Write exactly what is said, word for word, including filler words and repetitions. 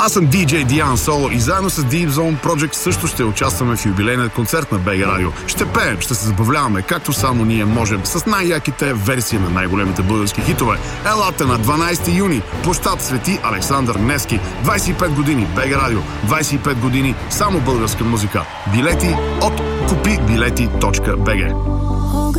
Аз съм диджей Диан Соло и заедно с Deep Zone Project също ще участваме в юбилейния концерт на БГ Радио. Ще пеем, ще се забавляваме, както само ние можем, с най-яките версии на най-големите български хитове. Елате на дванайсети юни, площад Свети Александър Невски. двайсет и пет години БГ Радио, двайсет и пет години само българска музика. Билети от купи билети точка би джи.